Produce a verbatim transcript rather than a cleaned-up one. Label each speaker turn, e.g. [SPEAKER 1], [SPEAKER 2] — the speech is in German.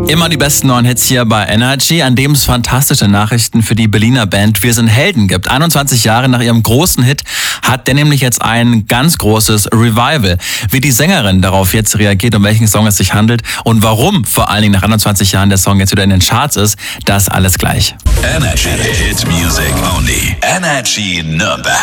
[SPEAKER 1] Immer die besten neuen Hits hier bei Energy, an dem es fantastische Nachrichten für die Berliner Band Wir sind Helden gibt. einundzwanzig Jahre nach ihrem großen Hit hat der nämlich jetzt ein ganz großes Revival. Wie die Sängerin darauf jetzt reagiert, um welchen Song es sich handelt und warum vor allen Dingen nach einundzwanzig Jahren der Song jetzt wieder in den Charts ist, das alles gleich.
[SPEAKER 2] Energy Hit Music Only. Energy Nürnberg.